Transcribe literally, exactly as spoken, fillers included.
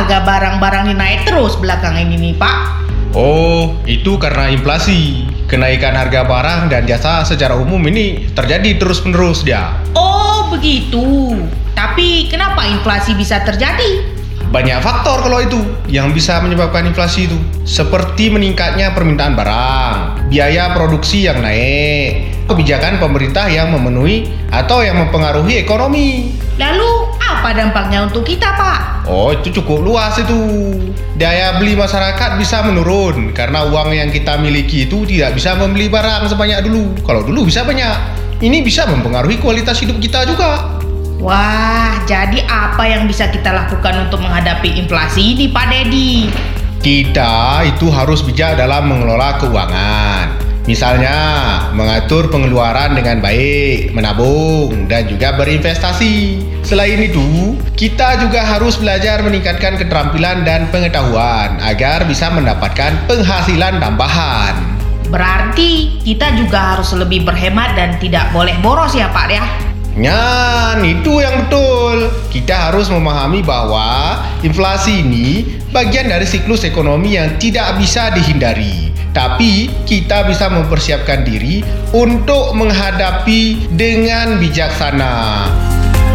harga barang-barang ini naik terus belakangan ini nih, Pak? Oh, itu karena inflasi. Kenaikan harga barang dan jasa secara umum ini terjadi terus-menerus dia. Oh, begitu. Tapi kenapa inflasi bisa terjadi? Banyak faktor kalau itu yang bisa menyebabkan inflasi itu. Seperti meningkatnya permintaan barang, biaya produksi yang naik, kebijakan pemerintah yang memenuhi atau yang mempengaruhi ekonomi. Lalu apa dampaknya untuk kita, Pak? Oh, itu cukup luas itu. Daya beli masyarakat bisa menurun karena uang yang kita miliki itu tidak bisa membeli barang sebanyak dulu. Kalau dulu bisa banyak. Ini bisa mempengaruhi kualitas hidup kita juga. Wah, jadi apa yang bisa kita lakukan untuk menghadapi inflasi ini, Pak Dedi? Kita itu harus bijak dalam mengelola keuangan. Misalnya, mengatur pengeluaran dengan baik, menabung, dan juga berinvestasi. Selain itu, kita juga harus belajar meningkatkan keterampilan dan pengetahuan agar bisa mendapatkan penghasilan tambahan. Berarti kita juga harus lebih berhemat dan tidak boleh boros ya, Pak ya? Nyan, itu yang betul. Kita harus memahami bahwa inflasi ini bagian dari siklus ekonomi yang tidak bisa dihindari. Tapi kita bisa mempersiapkan diri untuk menghadapi dengan bijaksana.